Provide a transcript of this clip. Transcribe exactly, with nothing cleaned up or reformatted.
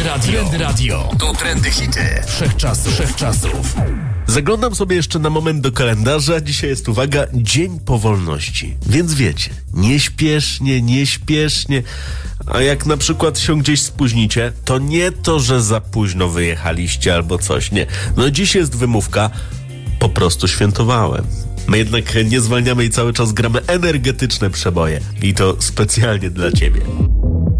Radio. Trendy Radio. To trendy hity. Wszechczasów. Wszechczasów. Zaglądam sobie jeszcze na moment do kalendarza. Dzisiaj jest, uwaga, Dzień Powolności. Więc wiecie, nieśpiesznie, nieśpiesznie. A jak na przykład się gdzieś spóźnicie, to nie to, że za późno wyjechaliście albo coś, nie. No dziś jest wymówka, po prostu świętowałem. My jednak nie zwalniamy i cały czas gramy energetyczne przeboje. I to specjalnie dla ciebie.